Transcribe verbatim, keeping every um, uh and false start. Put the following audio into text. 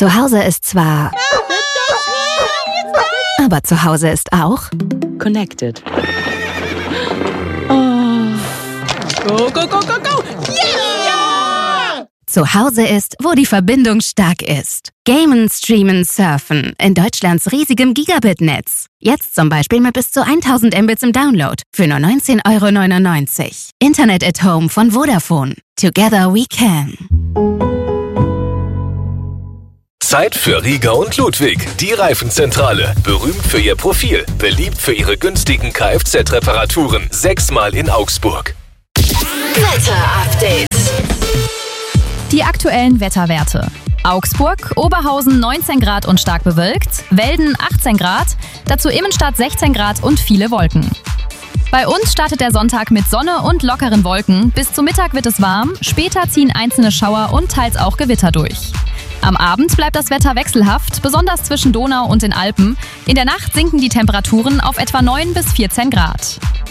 Zu Hause ist zwar... Aber zu Hause ist auch... Connected. Oh. Go, go, go, go, go! Yeah! Zu Hause ist, wo die Verbindung stark ist. Gamen, streamen, surfen. In Deutschlands riesigem Gigabit-Netz. Jetzt zum Beispiel mit bis zu tausend Mbits im Download. Für nur neunzehn Euro neunundneunzig. Internet at Home von Vodafone. Together we can. Zeit für Rieger und Ludwig, die Reifenzentrale. Berühmt für ihr Profil, beliebt für ihre günstigen Kfz-Reparaturen. Sechsmal in Augsburg. Wetter-Update. Die aktuellen Wetterwerte. Augsburg, Oberhausen neunzehn Grad und stark bewölkt, Welden achtzehn Grad, dazu Immenstadt sechzehn Grad und viele Wolken. Bei uns startet der Sonntag mit Sonne und lockeren Wolken. Bis zum Mittag wird es warm, später ziehen einzelne Schauer und teils auch Gewitter durch. Am Abend bleibt das Wetter wechselhaft, besonders zwischen Donau und den Alpen. In der Nacht sinken die Temperaturen auf etwa neun bis vierzehn Grad.